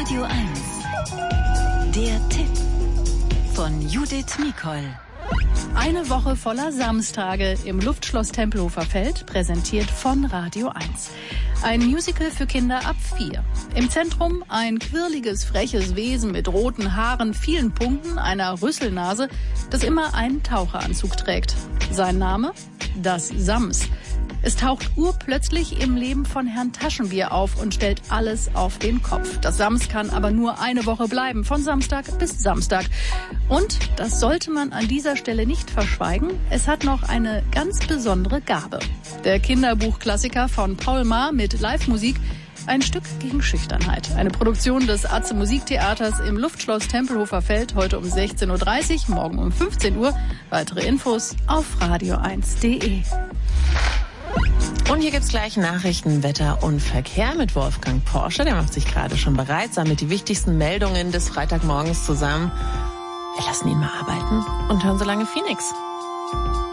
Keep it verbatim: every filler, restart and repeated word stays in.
Radio eins. Der Tipp von Judith Mikol. Eine Woche voller Samstage im Luftschloss Tempelhofer Feld, präsentiert von Radio eins. Ein Musical für Kinder ab vier. Im Zentrum ein quirliges, freches Wesen mit roten Haaren, vielen Punkten, einer Rüsselnase, das immer einen Taucheranzug trägt. Sein Name? Das Sams. Es taucht urplötzlich im Leben von Herrn Taschenbier auf und stellt alles auf den Kopf. Das Sams kann aber nur eine Woche bleiben, von Samstag bis Samstag. Und, das sollte man an dieser Stelle nicht verschweigen, es hat noch eine ganz besondere Gabe. Der Kinderbuchklassiker von Paul Maar mit Live-Musik, ein Stück gegen Schüchternheit. Eine Produktion des Atze Musiktheaters im Luftschloss Tempelhofer Feld, heute um sechzehn Uhr dreißig, morgen um fünfzehn Uhr. Weitere Infos auf radio eins punkt de. Und hier gibt's gleich Nachrichten, Wetter und Verkehr mit Wolfgang Porsche. Der macht sich gerade schon bereit, sammelt die wichtigsten Meldungen des Freitagmorgens zusammen. Wir lassen ihn mal arbeiten und hören so lange Phoenix.